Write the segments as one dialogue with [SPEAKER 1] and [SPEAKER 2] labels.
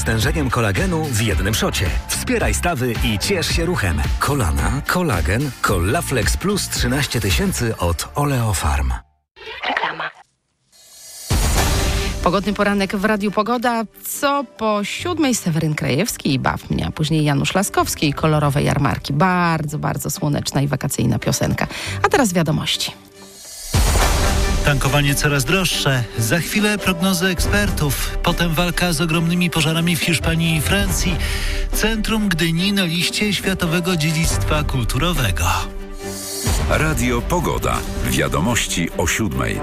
[SPEAKER 1] Stężeniem kolagenu w jednym szocie. Wspieraj stawy i ciesz się ruchem. Kolana, kolagen, Collaflex Plus 13 000 od Oleofarm.
[SPEAKER 2] Reklama. Pogodny poranek w Radiu Pogoda. Co po 7:00 Seweryn Krajewski i Baw mnie, a później Janusz Laskowski i kolorowe jarmarki. Bardzo, bardzo słoneczna i wakacyjna piosenka. A teraz wiadomości.
[SPEAKER 3] Tankowanie coraz droższe. Za chwilę prognozy ekspertów. Potem walka z ogromnymi pożarami w Hiszpanii i Francji. Centrum Gdyni na liście Światowego Dziedzictwa Kulturowego.
[SPEAKER 4] Radio Pogoda. Wiadomości o 7:00.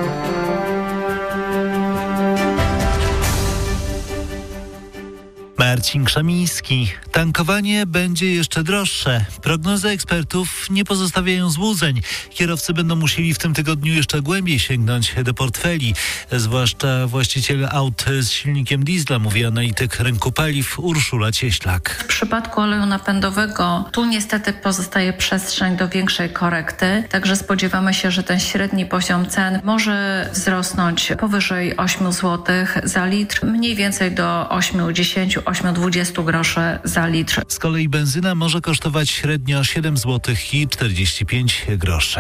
[SPEAKER 3] Marcin Krzemiński. Tankowanie będzie jeszcze droższe. Prognozy ekspertów nie pozostawiają złudzeń. Kierowcy będą musieli w tym tygodniu jeszcze głębiej sięgnąć do portfeli. Zwłaszcza właściciele aut z silnikiem diesla, mówi analityk rynku paliw Urszula Cieślak.
[SPEAKER 5] W przypadku oleju napędowego tu niestety pozostaje przestrzeń do większej korekty. Także spodziewamy się, że ten średni poziom cen może wzrosnąć powyżej 8 zł za litr. Mniej więcej do 8-20 groszy za litr.
[SPEAKER 3] Z kolei benzyna może kosztować średnio 7 zł i 45 groszy.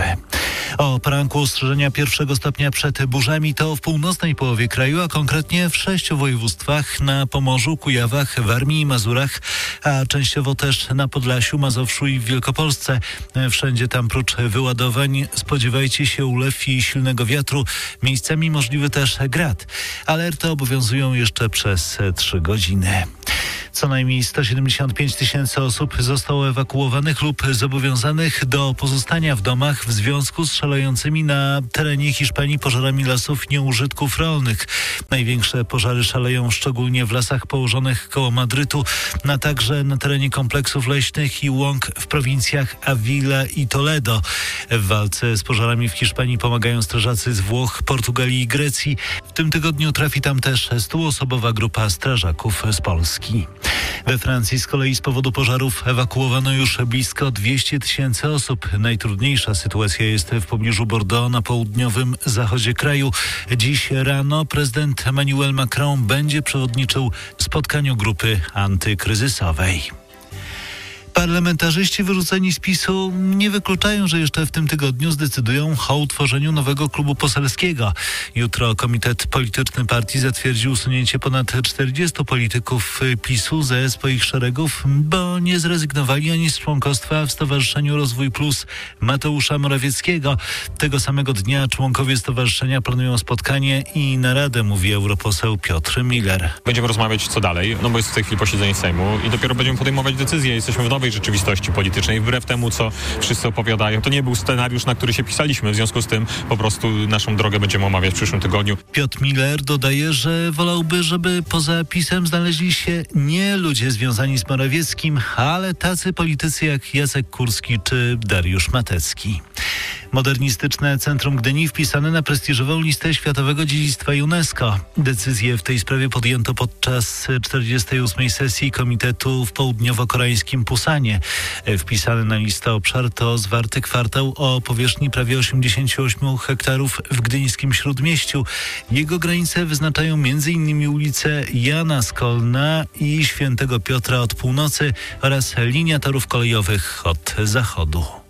[SPEAKER 3] O poranku ostrzeżenia pierwszego stopnia przed burzami to w północnej połowie kraju, a konkretnie w 6 województwach: na Pomorzu, Kujawach, Warmii i Mazurach, a częściowo też na Podlasiu, Mazowszu i w Wielkopolsce. Wszędzie tam prócz wyładowań spodziewajcie się ulew i silnego wiatru, miejscami możliwy też grad. Alerty obowiązują jeszcze przez 3 godziny. Co najmniej 175 000 osób zostało ewakuowanych lub zobowiązanych do pozostania w domach w związku z szalejącymi na terenie Hiszpanii pożarami lasów nieużytków rolnych. Największe pożary szaleją szczególnie w lasach położonych koło Madrytu, a także na terenie kompleksów leśnych i łąk w prowincjach Avila i Toledo. W walce z pożarami w Hiszpanii pomagają strażacy z Włoch, Portugalii i Grecji. W tym tygodniu trafi tam też 100-osobowa grupa strażaków z Polski. We Francji z kolei z powodu pożarów ewakuowano już blisko 200 000 osób. Najtrudniejsza sytuacja jest w pobliżu Bordeaux na południowym zachodzie kraju. Dziś rano prezydent Emmanuel Macron będzie przewodniczył spotkaniu grupy antykryzysowej. Parlamentarzyści wyrzuceni z PiS-u nie wykluczają, że jeszcze w tym tygodniu zdecydują o utworzeniu nowego klubu poselskiego. Jutro Komitet Polityczny Partii zatwierdził usunięcie ponad 40 polityków PiS-u ze swoich szeregów, bo nie zrezygnowali ani z członkostwa w Stowarzyszeniu Rozwój Plus Mateusza Morawieckiego. Tego samego dnia członkowie stowarzyszenia planują spotkanie i naradę, mówi europoseł Piotr Miller.
[SPEAKER 6] Będziemy rozmawiać co dalej, bo jest w tej chwili posiedzenie Sejmu i dopiero będziemy podejmować decyzje. Jesteśmy w nowej rzeczywistości politycznej. Wbrew temu, co wszyscy opowiadają, to nie był scenariusz, na który się pisaliśmy. W związku z tym po prostu naszą drogę będziemy omawiać w przyszłym tygodniu.
[SPEAKER 3] Piotr Miller dodaje, że wolałby, żeby poza PiS-em znaleźli się nie ludzie związani z Morawieckim, ale tacy politycy jak Jacek Kurski czy Dariusz Matecki. Modernistyczne Centrum Gdyni wpisane na prestiżową listę Światowego Dziedzictwa UNESCO. Decyzję w tej sprawie podjęto podczas 48. sesji Komitetu w południowo-koreańskim Pusanie. Wpisany na listę obszar to zwarty kwartał o powierzchni prawie 88 hektarów w gdyńskim Śródmieściu. Jego granice wyznaczają m.in. ulice Jana Skolna i Świętego Piotra od północy oraz linia torów kolejowych od zachodu.